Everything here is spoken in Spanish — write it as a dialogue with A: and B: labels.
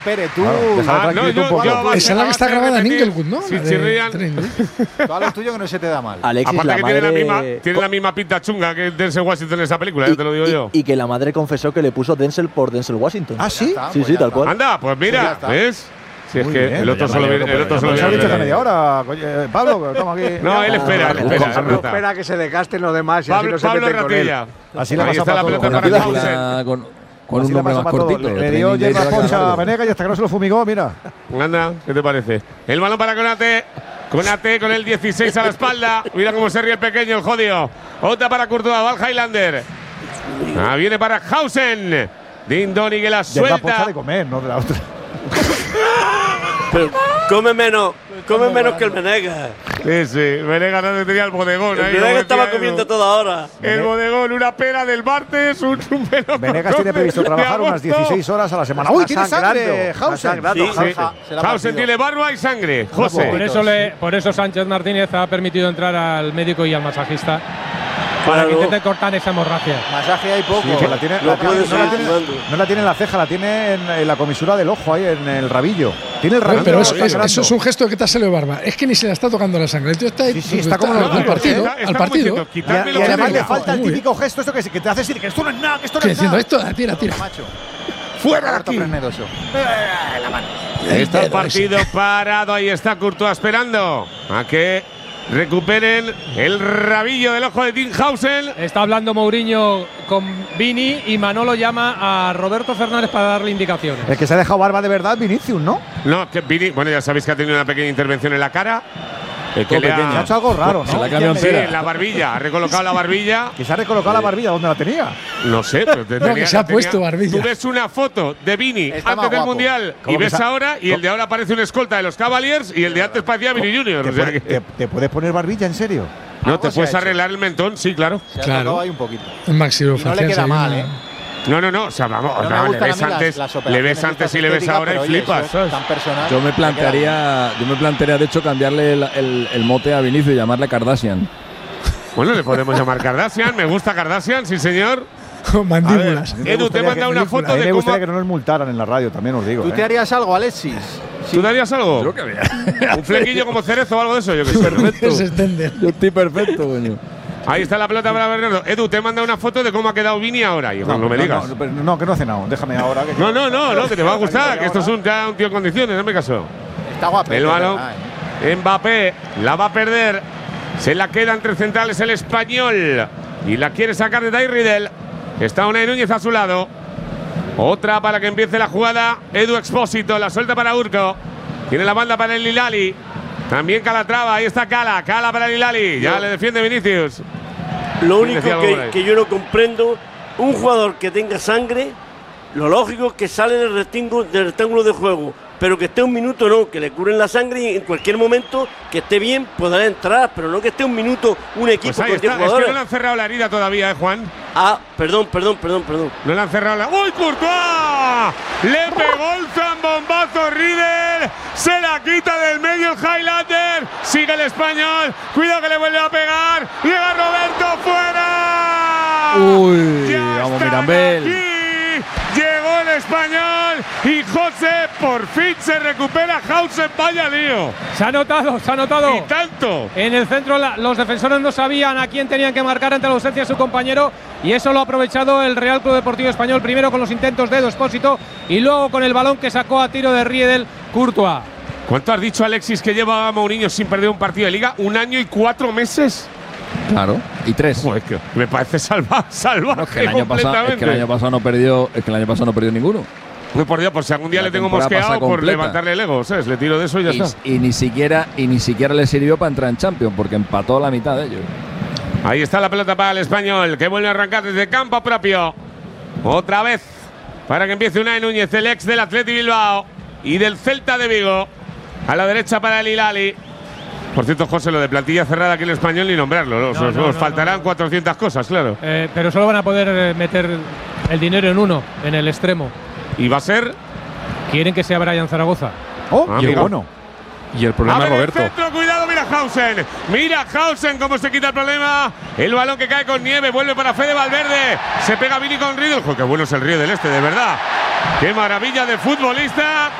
A: Pérez, tú.
B: Esa es la que está grabada en Inglewood, ¿no?
C: Sí,
A: Tú a lo tuyo que no se te da mal.
D: Alexis,
C: aparte que tiene la misma pinta chunga que Denzel Washington en esa película, ya te lo digo yo.
D: Y que la madre confesó que le puso Denzel por Denzel Washington.
A: ¿Ah, sí?
D: Sí, tal cual.
C: Anda, pues mira, ¿ves? Si es que el otro solo viene. El otro solo
A: viene.
C: viene.
A: media hora, Pablo, estamos aquí.
C: No, él espera.
E: Espera que se desgasten los demás y así no se meten con él.
A: Así la
C: Ahí está la pelota para Hausen.
F: Con un nombre más cortito.
A: Le dio hierba poncha a Venegas y hasta que no se lo fumigó, mira.
C: Anda, ¿qué te parece? El balón para Konate. Konate con el 16 a la espalda. Mira cómo se ríe el pequeño, el jodido. Otra para Courtois, va el Highlander. Viene para Hausen. Dindoni que la suelta.
A: Hierba poncha de comer, no de la otra.
G: Pero come menos que el Venegas.
C: Sí, Venegas no tenía el bodegón.
G: El Venegas estaba comiendo toda hora.
C: El bodegón, una pera del martes, un pelo.
A: Venegas tiene previsto trabajar unas 16 horas a la semana. ¡Uy, tiene sangre! Hausen.
C: Hausen tiene barba y sangre. José.
H: Por eso Sánchez Martínez ha permitido entrar al médico y al masajista. Para que intente cortar esa hemorragia.
A: Masaje hay poco. Sí, no la tiene en la ceja, la tiene en la comisura del ojo, ahí en el rabillo. Tiene el rabillo.
B: Pero eso es un gesto de que te ha salido barba. Es que ni se le está tocando la sangre. El tío está ahí.
A: Sí, está como
B: al partido. Al partido.
A: Y además le falta el típico gesto esto que te hace decir que esto no es nada, que esto no es nada.
B: Diciendo esto, tira.
C: ¡Fuera de aquí! Está el partido parado. Ahí está Courtois esperando a que recuperen el rabillo del ojo de Tim Hausen.
H: Está hablando Mourinho con Vini y Manolo llama a Roberto Fernández para darle indicaciones.
A: El que se ha dejado barba de verdad, Vinicius, ¿no?
C: No, que Vini, bueno, ya sabéis que ha tenido una pequeña intervención en la cara. Que le
A: ha hecho algo raro, ¿no?
F: Se la cambió
C: en la barbilla, ha recolocado la barbilla.
A: ¿Que se ha recolocado la barbilla? ¿Dónde la tenía?
C: No sé, pero
B: que se ha puesto barbilla.
C: Tú ves una foto de Vini antes del Mundial y ves ahora, y el de ahora parece un escolta de los Cavaliers y el de antes parecía Vini Junior.
A: ¿Te puedes poner barbilla, en serio?
C: No, te puedes arreglar el mentón, sí, claro.
A: Se ha tocado ahí un poquito.
B: El maxilofacial.
A: No le queda mal, ¿eh?
C: No, o sea, vamos, le ves antes y le ves ahora y flipas.
F: Yo me plantearía, de hecho, cambiarle el mote a Vinicius y llamarle Kardashian.
C: Bueno, le podemos llamar Kardashian, me gusta Kardashian, sí señor.
B: Con mandíbulas.
C: Edu, te manda una foto de cómo…
A: Me gustaría que no nos multaran en la radio, también os digo.
E: ¿Tú te harías algo, Alexis?
C: ¿Tú te harías algo?
F: Yo que haría.
C: Un flequillo como Cerezo o algo de eso, yo que sé.
F: Perfecto. Yo estoy perfecto, coño.
C: Ahí está la pelota para Bernardo. Edu, te manda una foto de cómo ha quedado Vini ahora. Hijo, no me digas.
A: No, que no hace nada. Déjame ahora. Que
C: no, que te va a gustar. Que esto es un tío en condiciones, no me caso.
E: Está guapo.
C: El balón. Mbappé la va a perder. Se la queda entre centrales el español. Y la quiere sacar de Dairridel. Está Unai Núñez a su lado. Otra para que empiece la jugada. Edu Expósito. La suelta para Urco. Tiene la banda para el Hilali. También Calatrava, ahí está Cala para el Hilali, ya le defiende Vinicius.
G: Lo único que yo no comprendo, un jugador que tenga sangre, lo lógico es que sale del rectángulo de juego, pero que esté un minuto no, que le curen la sangre y en cualquier momento que esté bien podrá entrar, pero no que esté un minuto un equipo
C: pues
G: con 10 jugadores.
C: Es que no le han cerrado la herida todavía, Juan.
G: Ah, perdón.
C: No le han cerrado la… ¡Uy, Courtois! Le pegó el zambombazo Riedel. Se la quita del medio el Highlander. Sigue el español. Cuidado que le vuelve a pegar. Llega Roberto fuera.
F: Uy,
C: ya
F: vamos Mirambel.
C: Llegó el español y José por fin se recupera. Hausen, vaya lío.
H: Se ha notado.
C: Y tanto.
H: En el centro los defensores no sabían a quién tenían que marcar ante la ausencia de su compañero y eso lo ha aprovechado el Real Club Deportivo Español, primero con los intentos de Edu Expósito y luego con el balón que sacó a tiro de Riedel Courtois.
C: ¿Cuánto has dicho, Alexis, que lleva Mourinho sin perder un partido de Liga? ¿1 año y 4 meses?
F: Claro, y 3.
C: Joder, que me parece salvaje.
F: No, es que el año pasado no perdió ninguno.
C: Muy por Dios, por si algún día le tengo mosqueado por levantarle el ego, ¿sabes? Le tiro de eso y ya está.
F: Y ni siquiera le sirvió para entrar en Champions, porque empató la mitad de ellos.
C: Ahí está la pelota para el español, que vuelve a arrancar desde campo propio. Otra vez, para que empiece Unai Núñez, el ex del Athletic Bilbao y del Celta de Vigo. A la derecha para el Hilali. Por cierto, José, lo de plantilla cerrada aquí en el español ni nombrarlo. Os faltarán 400 cosas, claro.
H: Pero solo van a poder meter el dinero en uno, en el extremo.
C: ¿Y va a ser?
H: Quieren que sea Brian Zaragoza.
A: Qué bueno.
F: Y el problema es Roberto.
C: Centro, cuidado, mira Hausen cómo se quita el problema. El balón que cae con nieve, vuelve para Fede Valverde. Se pega Vini con Riedel. Qué bueno es el Riedel este, de verdad. ¡Qué maravilla de futbolista!